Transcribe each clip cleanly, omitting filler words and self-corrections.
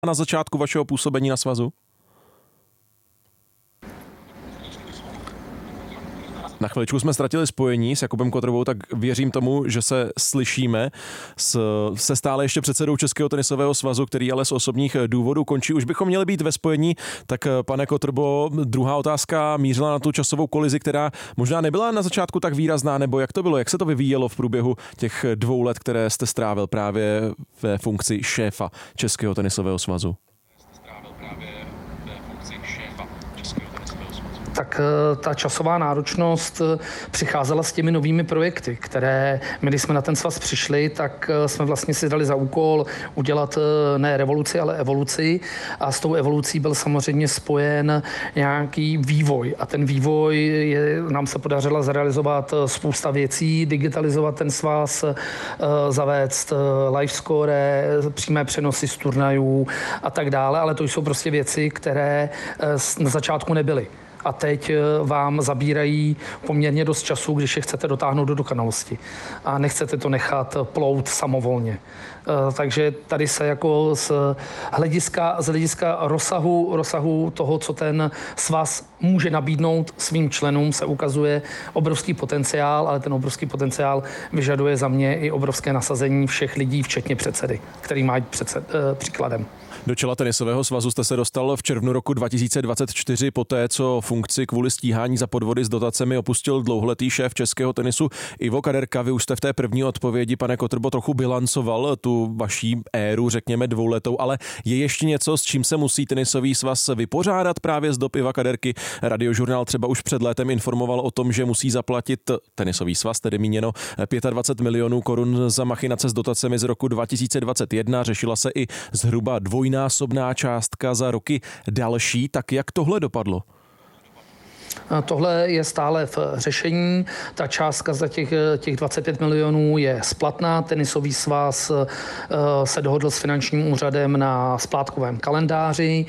na začátku vašeho působení na svazu? Na chviličku jsme ztratili spojení s Jakubem Kotrbou, tak věřím tomu, že se slyšíme se stále ještě předsedou Českého tenisového svazu, který ale z osobních důvodů končí. Už bychom měli být ve spojení, tak pane Kotrbo, druhá otázka mířila na tu časovou kolizi, která možná nebyla na začátku tak výrazná, nebo jak to bylo, jak se to vyvíjelo v průběhu těch 2 let, které jste strávil právě ve funkci šéfa Českého tenisového svazu? Tak ta časová náročnost přicházela s těmi novými projekty, které my, když jsme na ten svaz přišli, tak jsme vlastně si dali za úkol udělat ne revoluci, ale evoluci. A s tou evolucí byl samozřejmě spojen nějaký vývoj. A ten vývoj nám se podařilo zrealizovat spousta věcí, digitalizovat ten svaz, zavést live score, přímé přenosy z turnajů a tak dále. Ale to jsou prostě věci, které na začátku nebyly. A teď vám zabírají poměrně dost času, když je chcete dotáhnout do dokonalosti. A nechcete to nechat plout samovolně. Takže tady se jako z hlediska rozsahu toho, co ten svaz může nabídnout svým členům, se ukazuje obrovský potenciál, ale ten obrovský potenciál vyžaduje za mě i obrovské nasazení všech lidí, včetně předsedy, který má být příkladem. Do čela tenisového svazu jste se dostal v červnu roku 2024 poté, co funkci kvůli stíhání za podvody s dotacemi opustil dlouholetý šéf českého tenisu Ivo Kaderka. Vy už jste v té první odpovědi, pane Kotrbo, trochu bilancoval tu vaší éru, řekněme 2letou, ale je ještě něco, s čím se musí tenisový svaz vypořádat právě z dob Iva Kaderky? Radiožurnál třeba už před létem informoval o tom, že musí zaplatit tenisový svaz, tedy míněno 25 milionů korun za machinace s dotacemi z roku 2021. Řešila se i zhruba dvojnásobná částka za roky další. Tak jak tohle dopadlo? Tohle je stále v řešení. Ta částka za těch 25 milionů je splatná. Tenisový svaz se dohodl s finančním úřadem na splátkovém kalendáři.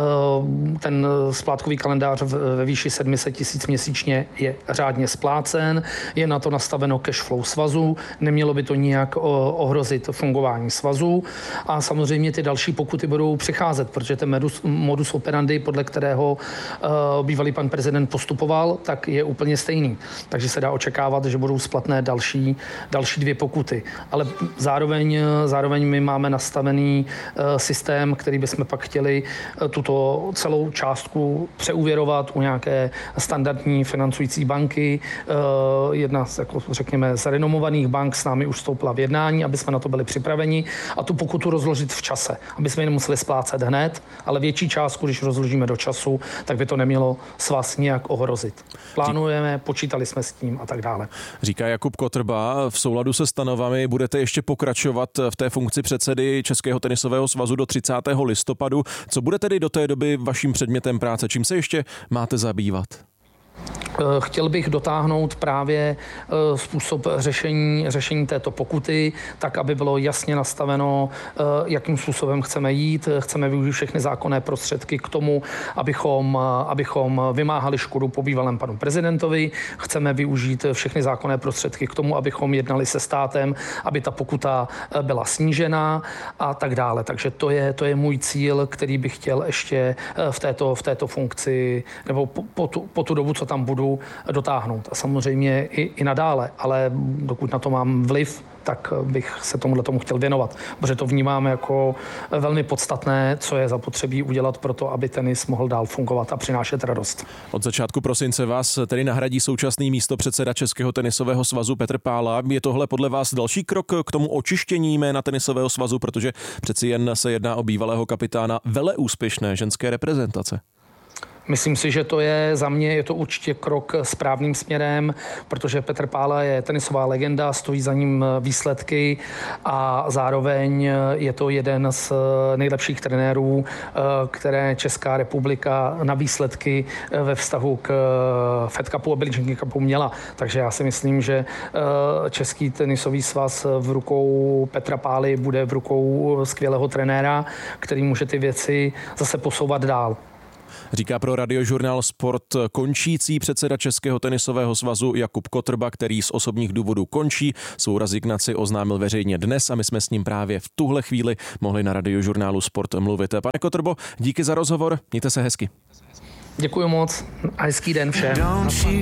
Ten splátkový kalendář ve výši 700 000 měsíčně je řádně splácen. Je na to nastaveno cash flow svazu. Nemělo by to nijak ohrozit fungování svazu. A samozřejmě ty další pokuty budou přicházet, protože ten modus operandi, podle kterého bývalý pan prezident postupoval, tak je úplně stejný. Takže se dá očekávat, že budou splatné další 2 pokuty. Ale zároveň my máme nastavený systém, který bychom pak chtěli tuto celou částku přeúvěrovat u nějaké standardní financující banky. Jedna z, jako řekněme, z renomovaných bank s námi už vstoupila v jednání, aby jsme na to byli připraveni a tu pokutu rozložit v čase, aby jsme ji nemuseli splácet hned, ale větší částku, když rozložíme do času, tak by to nemělo svaz nijak ohrozit. Plánujeme, počítali jsme s tím a tak dále. Říká Jakub Kotrba, v souladu se stanovami budete ještě pokračovat v té funkci předsedy Českého tenisového svazu do 30. listopadu. Co bude tedy do té doby vaším předmětem práce? Čím se ještě máte zabývat? Chtěl bych dotáhnout právě způsob řešení této pokuty, tak, aby bylo jasně nastaveno, jakým způsobem chceme jít. Chceme využít všechny zákonné prostředky k tomu, abychom vymáhali škodu po bývalém panu prezidentovi. Chceme využít všechny zákonné prostředky k tomu, abychom jednali se státem, aby ta pokuta byla snížena a tak dále. Takže to je můj cíl, který bych chtěl ještě v této funkci nebo po tu dobu, co tam budu, dotáhnout. A samozřejmě i nadále, ale dokud na to mám vliv, tak bych se tomu chtěl věnovat, protože to vnímám jako velmi podstatné, co je zapotřebí udělat pro to, aby tenis mohl dál fungovat a přinášet radost. Od začátku prosince vás tedy nahradí současný místopředseda Českého tenisového svazu Petr Pála. Je tohle podle vás další krok k tomu očištění jména tenisového svazu, protože přeci jen se jedná o bývalého kapitána veleúspěšné ženské reprezentace? Myslím si, že za mě je to určitě krok správným směrem, protože Petr Pála je tenisová legenda, stojí za ním výsledky a zároveň je to jeden z nejlepších trenérů, které Česká republika na výsledky ve vztahu k Fed Cupu a Billie Jean Cupu měla. Takže já si myslím, že Český tenisový svaz v rukou Petra Pály bude v rukou skvělého trenéra, který může ty věci zase posouvat dál. Říká pro Radiožurnál Sport končící předseda Českého tenisového svazu Jakub Kotrba, který z osobních důvodů končí. Svou rezignaci oznámil veřejně dnes a my jsme s ním právě v tuhle chvíli mohli na Radiožurnálu Sport mluvit. Pane Kotrbo, díky za rozhovor, mějte se hezky. Děkuji moc a hezký den všem.